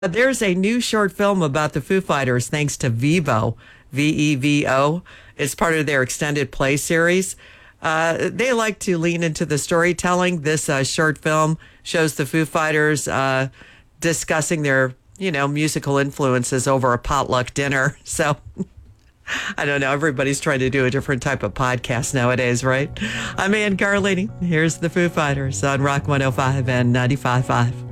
There's a new short film about the Foo Fighters thanks to Vevo, Vevo. It's part of their extended play series. They like to lean into the storytelling. This short film shows the Foo Fighters discussing their, musical influences over a potluck dinner. So I don't know. Everybody's trying to do a different type of podcast nowadays, right? I'm Ann Carlini. Here's the Foo Fighters on Rock 105 and 95.5.